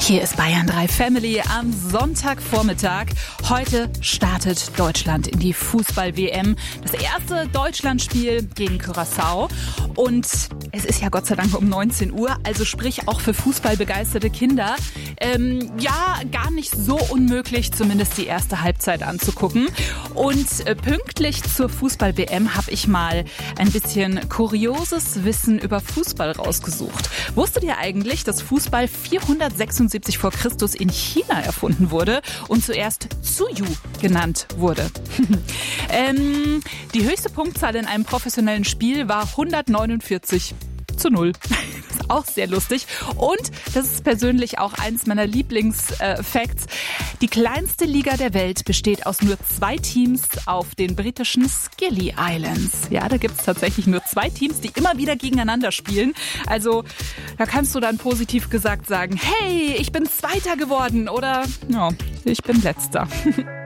Hier ist Bayern 3 Family am Sonntagvormittag. Heute startet Deutschland in die Fußball-WM. Das erste Deutschlandspiel gegen Curaçao. Und es ist ja Gott sei Dank um 19 Uhr, also sprich auch für fußballbegeisterte Kinder. Gar nicht so unmöglich, zumindest die erste Halbzeit anzugucken. Und pünktlich zur Fußball-WM habe ich mal ein bisschen kurioses Wissen über Fußball rausgesucht. Wusstet ihr eigentlich, dass Fußball 476 vor Christus in China erfunden wurde und zuerst Tsuyu genannt wurde? Die höchste Punktzahl in einem professionellen Spiel war 149:0. Das ist auch sehr lustig. Und das ist persönlich auch eins meiner Lieblingsfacts. Die kleinste Liga der Welt besteht aus nur 2 Teams auf den britischen Scilly Islands. Ja, da gibt es tatsächlich nur 2 Teams, die immer wieder gegeneinander spielen. Also da kannst du dann positiv gesagt sagen, hey, ich bin Zweiter geworden oder ja, ich bin Letzter.